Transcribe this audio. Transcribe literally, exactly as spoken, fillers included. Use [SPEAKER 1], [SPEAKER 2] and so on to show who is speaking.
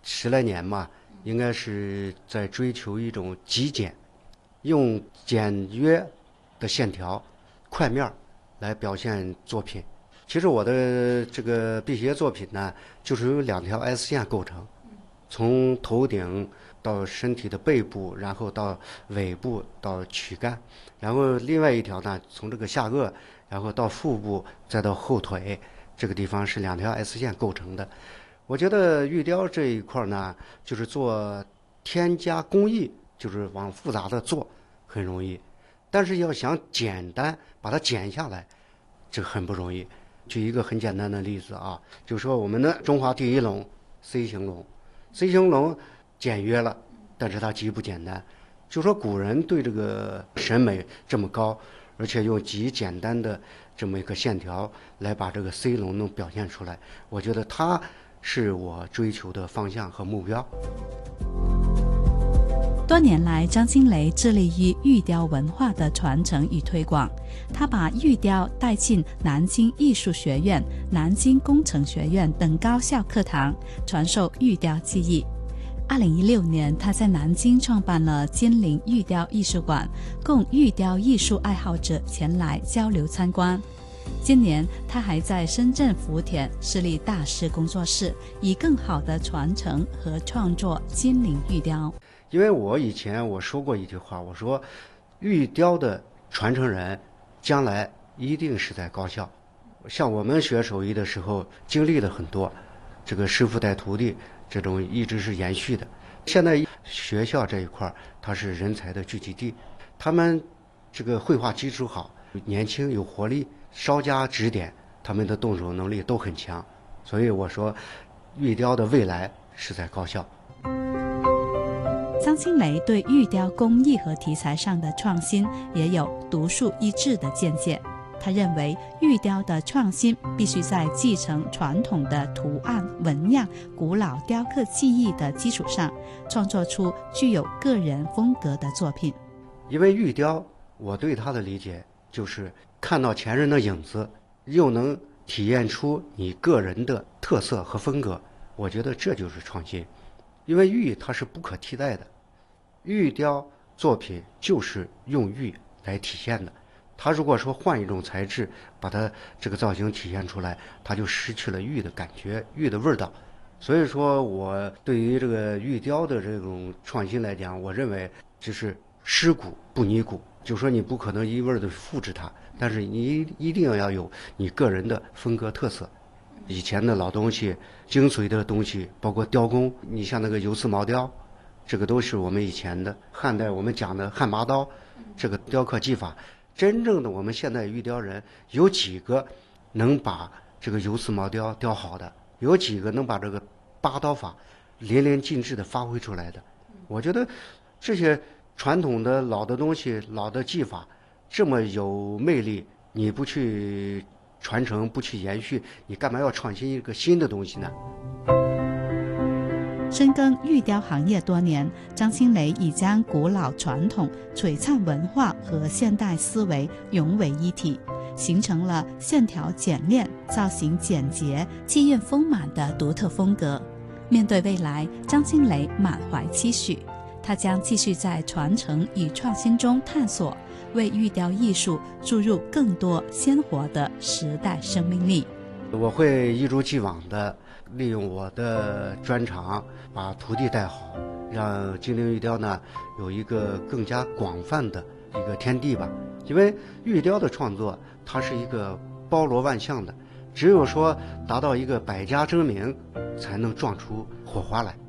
[SPEAKER 1] 十来年嘛，应该是在追求一种极简，用简约的线条、块面来表现作品。其实我的这个辟邪作品呢，就是由两条 S 线构成，从头顶到身体的背部，然后到尾部到躯干，然后另外一条呢，从这个下颚，然后到腹部，再到后腿，这个地方是两条 S 线构成的。我觉得玉雕这一块呢，就是做添加工艺，就是往复杂的做很容易，但是要想简单把它剪下来，这个很不容易。举一个很简单的例子啊，就说我们的中华第一龙 C 型龙 ，C 型龙简约了，但是它极不简单。就说古人对这个审美这么高，而且用极简单的这么一个线条来把这个 C 龙能表现出来，我觉得它是我追求的方向和目标。
[SPEAKER 2] 多年来，张新雷致力于玉雕文化的传承与推广。他把玉雕带进南京艺术学院、南京工程学院等高校课堂，传授玉雕技艺。二零一六年，他在南京创办了金陵玉雕艺术馆，供玉雕艺术爱好者前来交流参观。今年，他还在深圳福田设立大师工作室，以更好的传承和创作金陵玉雕。
[SPEAKER 1] 因为我以前我说过一句话，我说玉雕的传承人将来一定是在高校。像我们学手艺的时候经历了很多，这个师傅带徒弟这种一直是延续的。现在学校这一块它是人才的聚集地，他们这个绘画基础好，年轻有活力，稍加指点，他们的动手能力都很强。所以我说玉雕的未来是在高校。
[SPEAKER 2] 张新雷对玉雕工艺和题材上的创新也有独树一帜的见解。他认为玉雕的创新必须在继承传统的图案、纹样、古老雕刻技艺的基础上，创作出具有个人风格的作品。
[SPEAKER 1] 因为玉雕，我对它的理解就是看到前人的影子，又能体验出你个人的特色和风格，我觉得这就是创新。因为玉它是不可替代的，玉雕作品就是用玉来体现的。它如果说换一种材质把它这个造型体现出来，它就失去了玉的感觉，玉的味道。所以说我对于这个玉雕的这种创新来讲，我认为就是尸骨不拟骨，就说你不可能一味的复制它，但是你一定要有你个人的风格特色。以前的老东西，精髓的东西，包括雕工，你像那个油瓷毛雕，这个都是我们以前的汉代我们讲的汉麻刀，这个雕刻技法，真正的我们现代玉雕人有几个能把这个油瓷毛雕雕好的，有几个能把这个八刀法淋漓尽致的发挥出来的。我觉得这些传统的老的东西，老的技法这么有魅力，你不去传承，不去延续，你干嘛要创新一个新的东西呢？
[SPEAKER 2] 深耕玉雕行业多年，张新雷已将古老传统、璀璨文化和现代思维融为一体，形成了线条简练、造型简洁、气韵丰满的独特风格。面对未来，张新雷满怀期许，他将继续在传承与创新中探索，为玉雕艺术注入更多鲜活的时代生命力。
[SPEAKER 1] 我会一如既往的利用我的专长，把徒弟带好，让金陵玉雕呢有一个更加广泛的一个天地吧。因为玉雕的创作，它是一个包罗万象的，只有说达到一个百家争鸣，才能撞出火花来。